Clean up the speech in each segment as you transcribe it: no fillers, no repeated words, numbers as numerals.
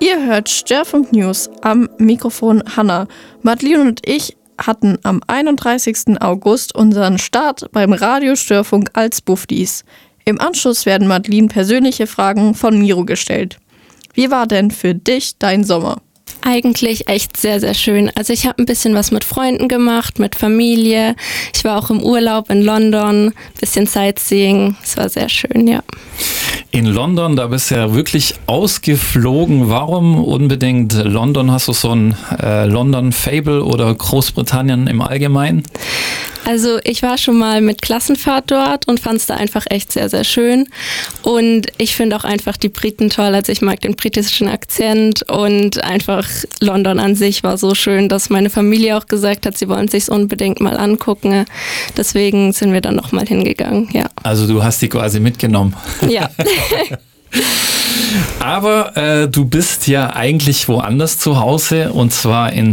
Ihr hört Störfunk News, am Mikrofon Hanna. Madeline und ich hatten am 31. August unseren Start beim Radiostörfunk als Buffdies. Im Anschluss werden Madeline persönliche Fragen von Miro gestellt. Wie war denn für dich dein Sommer? Eigentlich echt sehr, sehr schön. Also ich habe ein bisschen was mit Freunden gemacht, mit Familie. Ich war auch im Urlaub in London, bisschen Sightseeing. Es war sehr schön, ja. In London, da bist du ja wirklich ausgeflogen. Warum unbedingt London? Hast du so ein London-Fable oder Großbritannien im Allgemeinen? Also ich war schon mal mit Klassenfahrt dort und fand es da einfach echt sehr, sehr schön. Und ich finde auch einfach die Briten toll. Also ich mag den britischen Akzent und einfach London an sich war so schön, dass meine Familie auch gesagt hat, sie wollen es sich unbedingt mal angucken. Deswegen sind wir dann nochmal hingegangen, ja. Also du hast die quasi mitgenommen. Ja. Aber du bist ja eigentlich woanders zu Hause und zwar in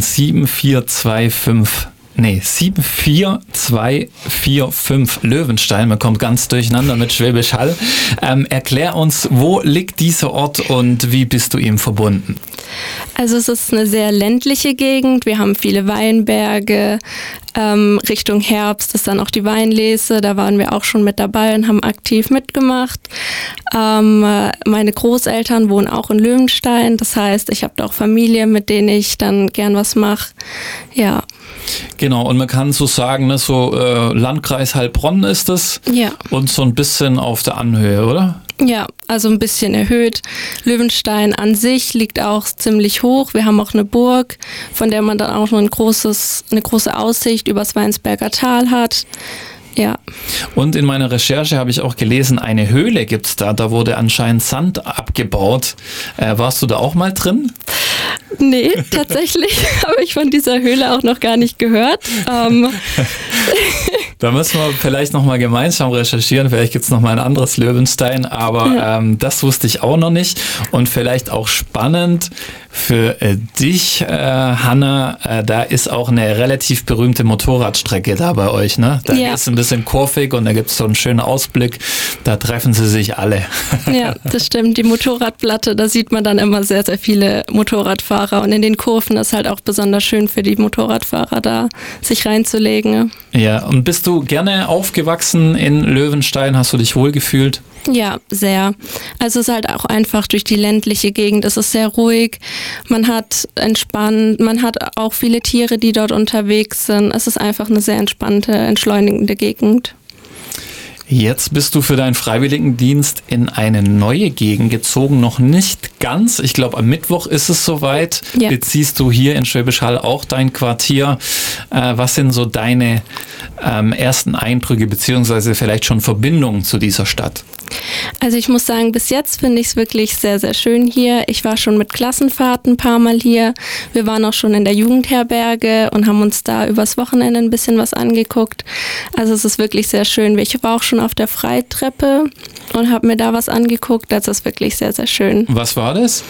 74245 Löwenstein. Man kommt ganz durcheinander mit Schwäbisch Hall. Erklär uns, wo liegt dieser Ort und wie bist du ihm verbunden? Also es ist eine sehr ländliche Gegend. Wir haben viele Weinberge. Richtung Herbst ist dann auch die Weinlese. Da waren wir auch schon mit dabei und haben aktiv mitgemacht. Meine Großeltern wohnen auch in Löwenstein. Das heißt, ich habe da auch Familie, mit denen ich dann gern was mache. Ja. Genau, und man kann so sagen, ne, so Landkreis Heilbronn ist es. Ja. Und so ein bisschen auf der Anhöhe, oder? Ja, also ein bisschen erhöht. Löwenstein an sich liegt auch ziemlich hoch. Wir haben auch eine Burg, von der man dann auch noch eine große Aussicht übers Weinsberger Tal hat. Ja. Und in meiner Recherche habe ich auch gelesen, eine Höhle gibt's da. Da wurde anscheinend Sand abgebaut. Warst du da auch mal drin? Nee, tatsächlich habe ich von dieser Höhle auch noch gar nicht gehört. Da müssen wir vielleicht nochmal gemeinsam recherchieren. Vielleicht gibt es nochmal ein anderes Löwenstein, aber das wusste ich auch noch nicht. Und vielleicht auch spannend für dich, Hanna, da ist auch eine relativ berühmte Motorradstrecke da bei euch, ne? Da ist ein bisschen kurvig und da gibt es so einen schönen Ausblick. Da treffen sie sich alle. Ja, das stimmt. Die Motorradplatte, da sieht man dann immer sehr, sehr viele Motorradfahrer. Und in den Kurven ist halt auch besonders schön für die Motorradfahrer da, sich reinzulegen. Ja, und bist du gerne aufgewachsen in Löwenstein? Hast du dich wohlgefühlt? Ja, sehr. Also es ist halt auch einfach durch die ländliche Gegend. Es ist sehr ruhig. Man hat entspannt. Man hat auch viele Tiere, die dort unterwegs sind. Es ist einfach eine sehr entspannte, entschleunigende Gegend. Jetzt bist du für deinen Freiwilligendienst in eine neue Gegend gezogen, noch nicht ganz. Ich glaube, am Mittwoch ist es soweit. Ja. Beziehst du hier in Schwäbisch Hall auch dein Quartier? Was sind so deine ersten Eindrücke beziehungsweise vielleicht schon Verbindungen zu dieser Stadt? Also ich muss sagen, bis jetzt finde ich es wirklich sehr, sehr schön hier. Ich war schon mit Klassenfahrten ein paar Mal hier. Wir waren auch schon in der Jugendherberge und haben uns da übers Wochenende ein bisschen was angeguckt. Also es ist wirklich sehr schön. Ich war auch schon auf der Freitreppe und habe mir da was angeguckt. Das ist wirklich sehr, sehr schön. Was war das?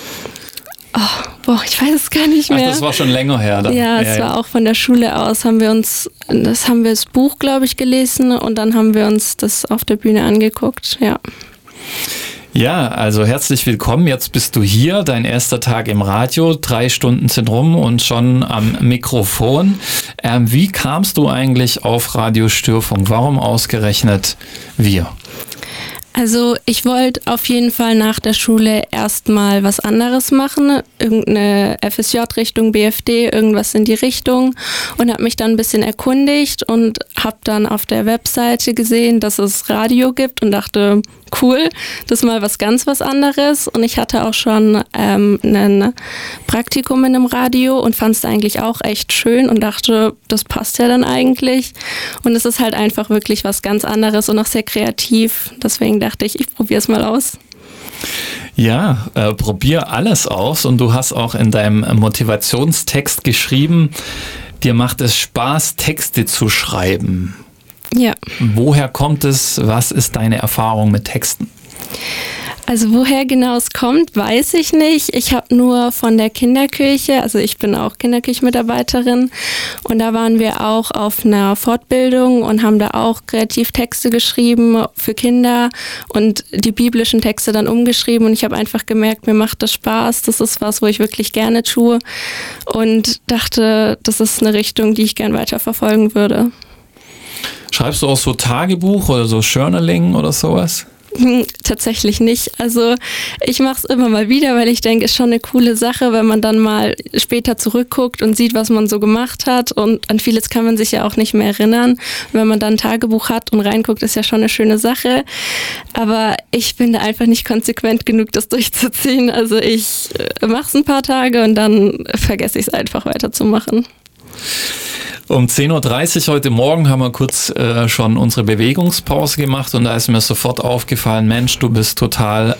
Ich weiß es gar nicht mehr. Ach, das war schon länger her. Dann. Ja, es war auch von der Schule aus. Das Buch, glaube ich, gelesen und dann haben wir uns das auf der Bühne angeguckt, ja. Ja, also herzlich willkommen. Jetzt bist du hier, dein erster Tag im Radio. 3 Stunden sind rum und schon am Mikrofon. Wie kamst du eigentlich auf Radiostörfunk? Warum ausgerechnet wir? Also ich wollte auf jeden Fall nach der Schule erstmal was anderes machen, irgendeine FSJ-Richtung, BFD, irgendwas in die Richtung und habe mich dann ein bisschen erkundigt und habe dann auf der Webseite gesehen, dass es Radio gibt und dachte, cool, das ist mal was anderes und ich hatte auch schon ein Praktikum in einem Radio und fand es eigentlich auch echt schön und dachte, das passt ja dann eigentlich und es ist halt einfach wirklich was ganz anderes und auch sehr kreativ, deswegen dachte ich probiere es mal aus. Ja, probier alles aus und du hast auch in deinem Motivationstext geschrieben, dir macht es Spaß, Texte zu schreiben. Ja. Woher kommt es? Was ist deine Erfahrung mit Texten? Also woher genau es kommt, weiß ich nicht. Ich habe nur von der Kinderkirche, also ich bin auch Kinderkirchenmitarbeiterin und da waren wir auch auf einer Fortbildung und haben da auch Kreativtexte geschrieben für Kinder und die biblischen Texte dann umgeschrieben und ich habe einfach gemerkt, mir macht das Spaß, das ist was, wo ich wirklich gerne tue und dachte, das ist eine Richtung, die ich gern weiter verfolgen würde. Schreibst du auch so Tagebuch oder so Journaling oder sowas? Tatsächlich nicht. Also ich mache es immer mal wieder, weil ich denke, es ist schon eine coole Sache, wenn man dann mal später zurückguckt und sieht, was man so gemacht hat und an vieles kann man sich ja auch nicht mehr erinnern. Wenn man dann ein Tagebuch hat und reinguckt, ist ja schon eine schöne Sache. Aber ich bin da einfach nicht konsequent genug, das durchzuziehen. Also ich mache es ein paar Tage und dann vergesse ich es einfach weiterzumachen. Um 10.30 Uhr heute Morgen haben wir kurz schon unsere Bewegungspause gemacht und da ist mir sofort aufgefallen, Mensch, du bist total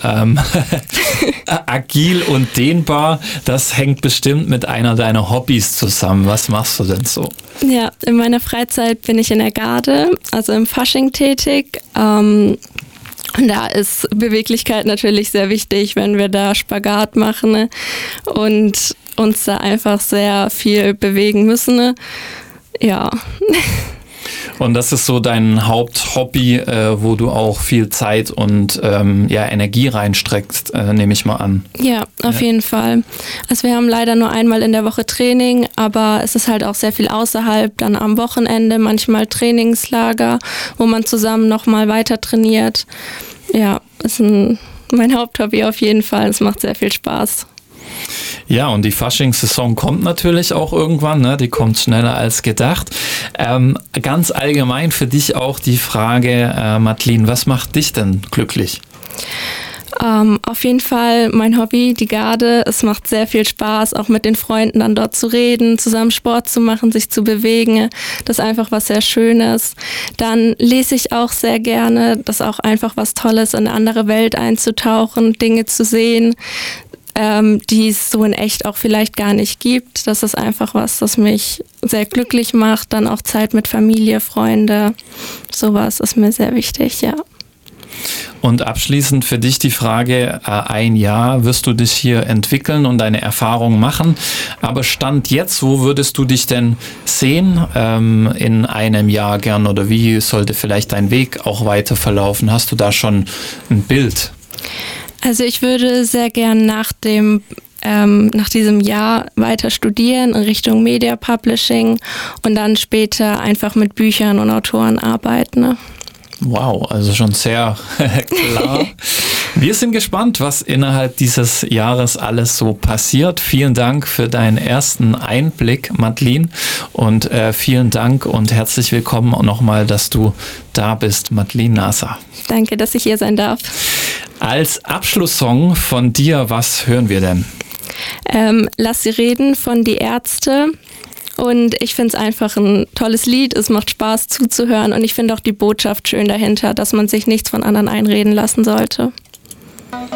agil und dehnbar. Das hängt bestimmt mit einer deiner Hobbys zusammen. Was machst du denn so? Ja, in meiner Freizeit bin ich in der Garde, also im Fasching tätig. Und da ist Beweglichkeit natürlich sehr wichtig, wenn wir da Spagat machen, ne? Und uns da einfach sehr viel bewegen müssen. Ne? Ja. Und das ist so dein Haupthobby, wo du auch viel Zeit und Energie reinstreckst, nehme ich mal an. Ja, auf jeden Fall. Also wir haben leider nur einmal in der Woche Training, aber es ist halt auch sehr viel außerhalb, dann am Wochenende, manchmal Trainingslager, wo man zusammen nochmal weiter trainiert. Ja, ist mein Haupthobby auf jeden Fall. Es macht sehr viel Spaß. Ja, und die Faschingssaison kommt natürlich auch irgendwann, ne? Die kommt schneller als gedacht. Ganz allgemein für dich auch die Frage, Madeleine, was macht dich denn glücklich? Auf jeden Fall mein Hobby, die Garde. Es macht sehr viel Spaß, auch mit den Freunden dann dort zu reden, zusammen Sport zu machen, sich zu bewegen. Das ist einfach was sehr Schönes. Dann lese ich auch sehr gerne. Das ist auch einfach was Tolles, in eine andere Welt einzutauchen, Dinge zu sehen, die es so in echt auch vielleicht gar nicht gibt. Das ist einfach was, das mich sehr glücklich macht. Dann auch Zeit mit Familie, Freunde. Sowas ist mir sehr wichtig, ja. Und abschließend für dich die Frage, ein Jahr wirst du dich hier entwickeln und deine Erfahrungen machen. Aber Stand jetzt, wo würdest du dich denn sehen in einem Jahr gern oder wie sollte vielleicht dein Weg auch weiter verlaufen? Hast du da schon ein Bild? Also ich würde sehr gern nach diesem Jahr weiter studieren in Richtung Media Publishing und dann später einfach mit Büchern und Autoren arbeiten. Ne? Wow, also schon sehr klar. Wir sind gespannt, was innerhalb dieses Jahres alles so passiert. Vielen Dank für deinen ersten Einblick, Madeleine. Und vielen Dank und herzlich willkommen auch nochmal, dass du da bist, Madeleine Nasser. Danke, dass ich hier sein darf. Als Abschlusssong von dir, was hören wir denn? Lass sie reden von Die Ärzte. Und ich finde es einfach ein tolles Lied, es macht Spaß zuzuhören und ich finde auch die Botschaft schön dahinter, dass man sich nichts von anderen einreden lassen sollte.